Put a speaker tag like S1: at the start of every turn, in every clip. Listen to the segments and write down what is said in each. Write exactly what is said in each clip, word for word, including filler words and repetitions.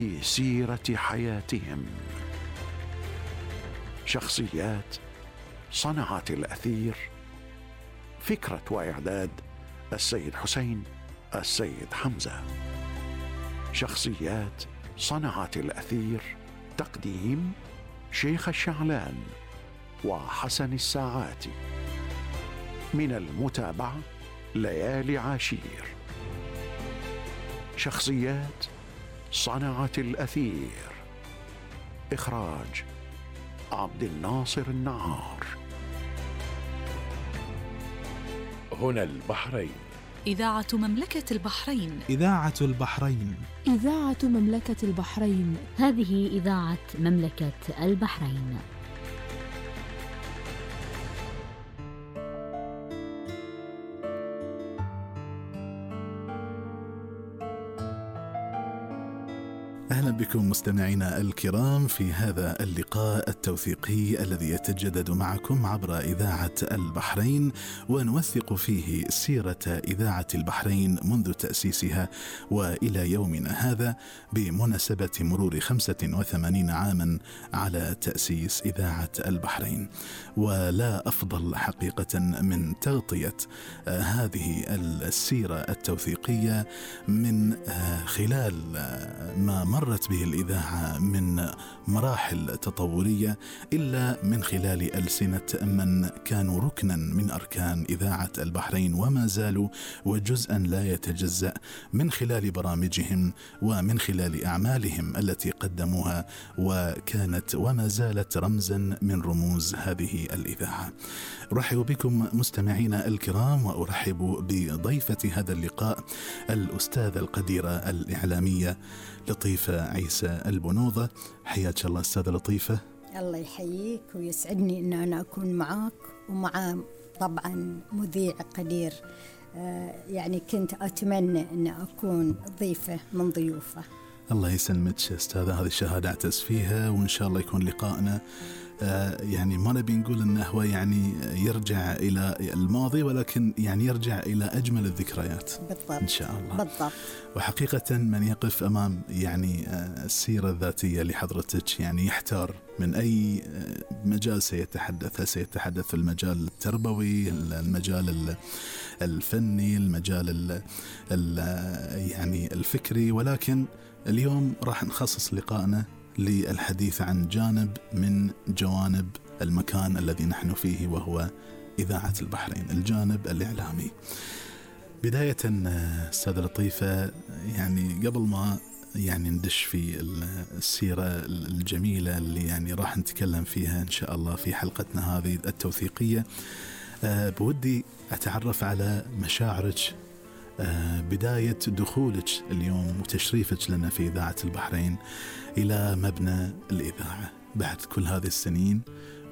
S1: في سيرة حياتهم، شخصيات صنعت الأثير. فكرة وإعداد السيد حسين السيد حمزة. شخصيات صنعت الأثير. تقديم شيخ الشعلان وحسن الساعاتي. من المتابعة ليالي عاشير. شخصيات صنعت الأثير. إخراج عبد الناصر النعار. هنا البحرين.
S2: إذاعة مملكة البحرين.
S3: إذاعة البحرين.
S4: إذاعة مملكة البحرين.
S5: هذه إذاعة مملكة البحرين.
S3: أهلا بكم مستمعينا الكرام في هذا اللقاء التوثيقي الذي يتجدد معكم عبر إذاعة البحرين، ونوثق فيه سيرة إذاعة البحرين منذ تأسيسها وإلى يومنا هذا، بمناسبة مرور خمسة وثمانين عاما على تأسيس إذاعة البحرين. ولا أفضل حقيقة من تغطية هذه السيرة التوثيقية من خلال ما مرت به الإذاعة من مراحل تطورية، إلا من خلال ألسنة من كانوا ركنا من أركان إذاعة البحرين وما زالوا، وجزءا لا يتجزأ من خلال برامجهم ومن خلال أعمالهم التي قدموها، وكانت وما زالت رمزا من رموز هذه الإذاعة. أرحب بكم مستمعينا الكرام، وأرحب بضيفة هذا اللقاء الأستاذة القديرة الإعلامية لطيفة عيسى البنوضة. حياك الله أستاذة لطيفة.
S6: الله يحييك ويسعدني أن أنا أكون معاك ومع طبعا مذيع قدير. آه يعني كنت أتمنى أن أكون ضيفة من ضيوفه.
S3: الله يسلمك أستاذة، هذه الشهادة أعتز فيها، وإن شاء الله يكون لقائنا آه يعني ما نبي نقول أنه هو يعني يرجع إلى الماضي، ولكن يعني يرجع إلى أجمل الذكريات.
S6: بالضبط.
S3: إن شاء الله.
S6: بالضبط.
S3: وحقيقة من يقف أمام يعني السيرة الذاتية لحضرتك يعني يحتار من أي مجال سيتحدث. سيتحدث في المجال التربوي، المجال الفني، المجال ال ال يعني الفكري، ولكن اليوم راح نخصص لقائنا للحديث عن جانب من جوانب المكان الذي نحن فيه، وهو إذاعة البحرين، الجانب الإعلامي. بداية أستاذة لطيفة، يعني قبل ما يعني ندش في السيرة الجميلة اللي يعني راح نتكلم فيها إن شاء الله في حلقتنا هذه التوثيقية، أه بودي أتعرف على مشاعرك أه بداية دخولك اليوم وتشريفك لنا في إذاعة البحرين إلى مبنى الإذاعة بعد كل هذه السنين،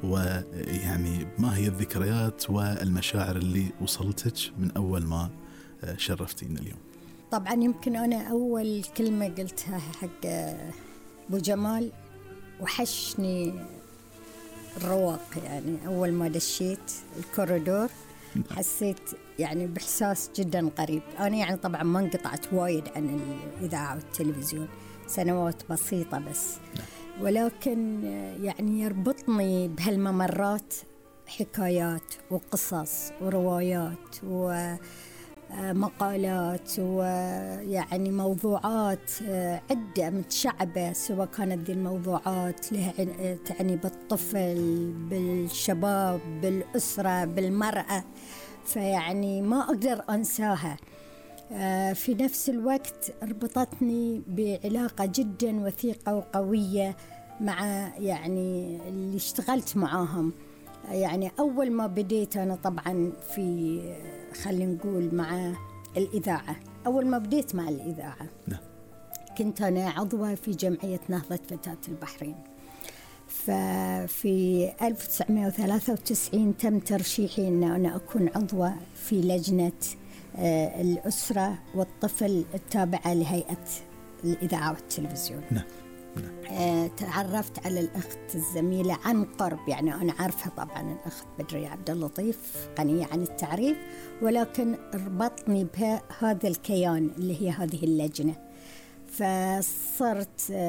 S3: ويعني ما هي الذكريات والمشاعر اللي وصلتك من أول ما شرفتينا اليوم؟
S6: طبعا يمكن أنا أول كلمة قلتها حق أبو جمال، وحشني الرواق. يعني أول ما دشيت الكوريدور حسيت يعني بإحساس جدا قريب. أنا يعني طبعا ما انقطعت وايد عن الإذاعة والتلفزيون، سنوات بسيطة بس، ولكن يعني يربطني بهالممرات حكايات وقصص وروايات ومقالات ويعني موضوعات عدة متشعبة، سواء كانت ذي الموضوعات لها تعني بالطفل، بالشباب، بالأسرة، بالمرأة، فيعني ما أقدر أنساها. في نفس الوقت ربطتني بعلاقة جدا وثيقة وقوية مع يعني اللي اشتغلت معاهم. يعني أول ما بديت أنا طبعا في خلينا نقول مع الإذاعة، أول ما بديت مع الإذاعة
S3: نعم.
S6: كنت أنا عضوة في جمعية نهضة فتاة البحرين. ففي ألف وتسعمائة وثلاثة وتسعين تم ترشيحي أن أنا أكون عضوة في لجنة الأسرة والطفل التابعة لهيئة الإذاعة والتلفزيون.
S3: نعم.
S6: آه، تعرفت على الأخت الزميلة عن قرب، يعني أنا عارفها طبعا الأخت بدرية عبد اللطيف غنية عن التعريف، ولكن ربطني بها هذا الكيان اللي هي هذه اللجنة. فصرت